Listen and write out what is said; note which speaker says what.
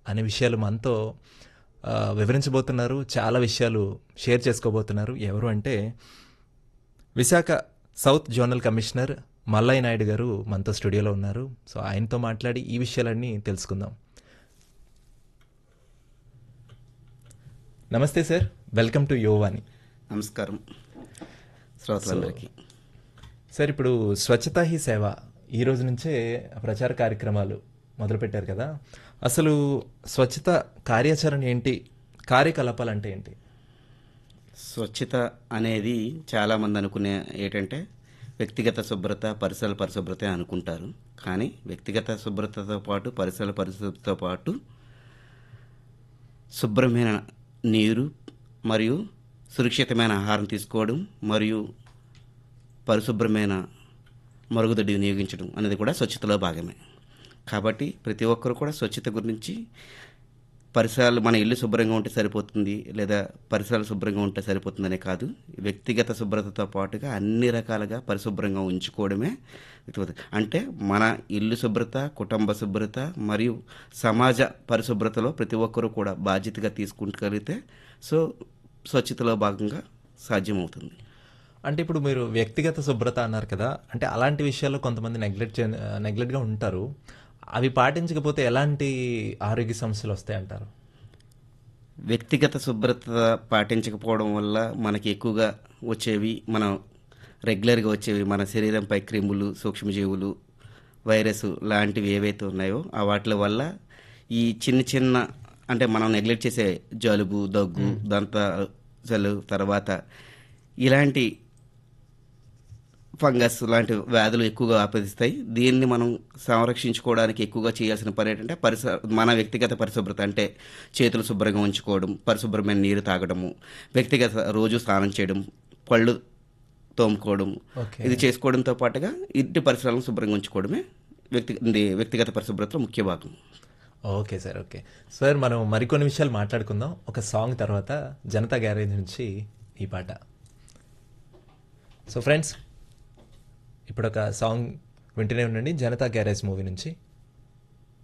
Speaker 1: అనే విషయాలు మనతో వివరించబోతున్నారు. చాలా విషయాలు షేర్ చేసుకోబోతున్నారు. ఎవరు అంటే Visakha south zonal commissioner Mallayya Naidu గారు మనతో స్టూడియోలో ఉన్నారు. సో ఆయనతో మాట్లాడి ఈ విషయాలన్నీ తెలుసుకుందాం. నమస్తే సార్, వెల్కమ్ టు యోవాని.
Speaker 2: నమస్కారం శ్రోతలందరికీ.
Speaker 1: సార్, ఇప్పుడు స్వచ్ఛతా హీ సేవ ఈ రోజు నుంచే ప్రచార కార్యక్రమాలు మొదలుపెట్టారు కదా. అసలు స్వచ్ఛత కార్యాచరణ ఏంటి, కార్యకలాపాలు అంటే ఏంటి?
Speaker 2: స్వచ్ఛత అనేది చాలామంది అనుకునే ఏంటంటే వ్యక్తిగత శుభ్రత, పరిసరాల పరిశుభ్రత అనుకుంటారు. కానీ వ్యక్తిగత శుభ్రతతో పాటు పరిసరాల పరిశుభ్రతతో పాటు శుభ్రమైన నీరు మరియు సురక్షితమైన ఆహారం తీసుకోవడం మరియు పరిశుభ్రమైన మరుగుదొడ్డి వినియోగించడం అనేది కూడా స్వచ్ఛతలో భాగమే. కాబట్టి ప్రతి ఒక్కరు కూడా స్వచ్ఛత గురించి పరిసరాలు, మన ఇల్లు శుభ్రంగా ఉంటే సరిపోతుంది లేదా పరిసరాలు శుభ్రంగా ఉంటే సరిపోతుందనే కాదు, వ్యక్తిగత శుభ్రతతో పాటుగా అన్ని రకాలుగా పరిశుభ్రంగా ఉంచుకోవడమే వ్యక్తిగత. అంటే మన ఇల్లు శుభ్రత, కుటుంబ శుభ్రత మరియు సమాజ పరిశుభ్రతలో ప్రతి ఒక్కరూ కూడా బాధ్యతగా తీసుకుంటగలిగితే స్వచ్ఛతలో భాగంగా సాధ్యమవుతుంది.
Speaker 1: అంటే ఇప్పుడు మీరు వ్యక్తిగత శుభ్రత అన్నారు కదా, అంటే అలాంటి విషయాల్లో కొంతమంది నెగ్లెక్ట్గా ఉంటారు. అవి పాటించకపోతే ఎలాంటి ఆరోగ్య సమస్యలు వస్తాయంటారు?
Speaker 2: వ్యక్తిగత శుభ్రత పాటించకపోవడం వల్ల మనకి ఎక్కువగా వచ్చేవి, మనం రెగ్యులర్గా వచ్చేవి మన శరీరంపై క్రిములు, సూక్ష్మజీవులు, వైరస్ లాంటివి ఏవైతే ఉన్నాయో ఆ వాటి వల్ల ఈ చిన్న చిన్న అంటే మనం నెగ్లెక్ట్ చేసే జలుబు, దగ్గు, దంతాలు, తర్వాత ఇలాంటి ఫంగస్ లాంటి వ్యాధులు ఎక్కువగా ఆపదిస్తాయి. దీన్ని మనం సంరక్షించుకోవడానికి ఎక్కువగా చేయాల్సిన పని ఏంటంటే మన వ్యక్తిగత పరిశుభ్రత. అంటే చేతులు శుభ్రంగా ఉంచుకోవడం, పరిశుభ్రమైన నీరు తాగడము, వ్యక్తిగత రోజు స్నానం చేయడం, పళ్ళు తోముకోవడం, ఇది చేసుకోవడంతో పాటుగా ఇంటి పరిసరాలను శుభ్రంగా ఉంచుకోవడమే వ్యక్తిగత పరిశుభ్రతలో ముఖ్య భాగం.
Speaker 1: ఓకే సార్, ఓకే సార్, మనం మరికొన్ని విషయాలు మాట్లాడుకుందాం ఒక సాంగ్ తర్వాత. జనతా గ్యారేజ్ నుంచి ఈ పాట. సో ఫ్రెండ్స్, ఇప్పుడు ఒక సాంగ్ వింటూనే ఉండండి, జనతా గ్యారేజ్ మూవీ నుంచి.